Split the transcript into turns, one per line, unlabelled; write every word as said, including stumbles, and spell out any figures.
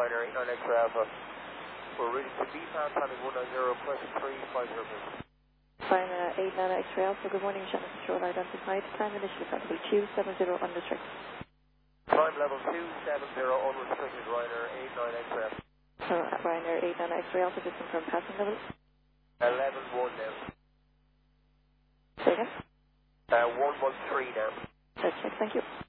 Ryanair eight nine X-ray Alpha. We're ready to B PAN planning one nine zero, question three five zero.
Ryanair eight nine X-ray Alpha, good morning, channel control identified. Time initially possibly two seven zero unrestricted.
Climb level two seven zero unrestricted, Ryanair eight nine X-ray Alpha.
So, Ryanair eight nine X-ray Alpha, just confirm passing level.
eleven one now.
Say again?
Uh, one one three now.
Let's check, thank you.